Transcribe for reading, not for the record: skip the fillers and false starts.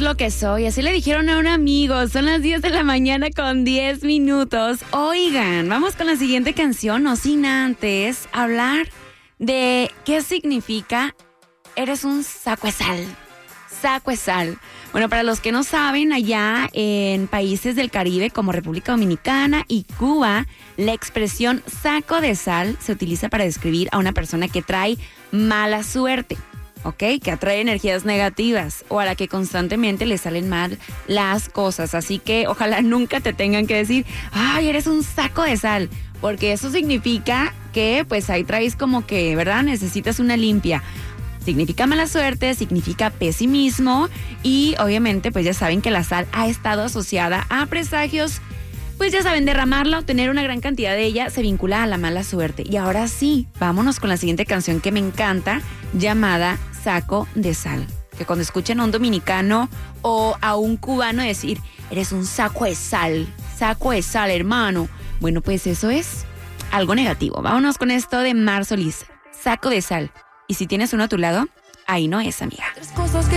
lo que soy. Así le dijeron a un amigo. Son las 10 de la mañana con 10 minutos. Oigan, vamos con la siguiente canción, no sin antes hablar de qué significa eres un saco de sal. Saco de sal. Bueno, para los que no saben, allá en países del Caribe como República Dominicana y Cuba, la expresión saco de sal se utiliza para describir a una persona que trae mala suerte, ¿ok? Que atrae energías negativas o a la que constantemente le salen mal las cosas. Así que ojalá nunca te tengan que decir, ay, eres un saco de sal, porque eso significa que pues ahí traes como que, ¿verdad? Necesitas una limpia. Significa mala suerte, significa pesimismo y obviamente pues ya saben que la sal ha estado asociada a presagios, pues ya saben, derramarla o tener una gran cantidad de ella se vincula a la mala suerte. Y ahora sí, vámonos con la siguiente canción que me encanta, llamada Saco de Sal. Que cuando escuchen a un dominicano o a un cubano decir, eres un saco de sal, hermano. Bueno, pues eso es algo negativo. Vámonos con esto de Mar Solís, Saco de Sal. Y si tienes uno a tu lado, ahí no es, amiga.